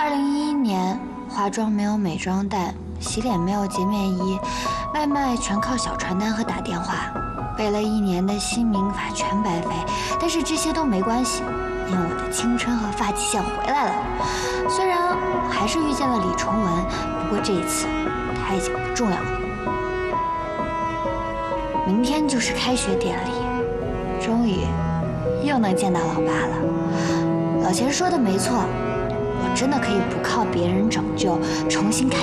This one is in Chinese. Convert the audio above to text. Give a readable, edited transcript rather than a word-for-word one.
2011年，化妆没有美妆蛋，洗脸没有洁面仪，外卖全靠小传单和打电话，背了1年的新民法全白费。但是这些都没关系，因为我的青春和发际线回来了。虽然还是遇见了李崇文，不过这一次他已经不重要了。明天就是开学典礼，终于又能见到老爸了。老钱说的没错，我真的可以不靠别人拯救，重新开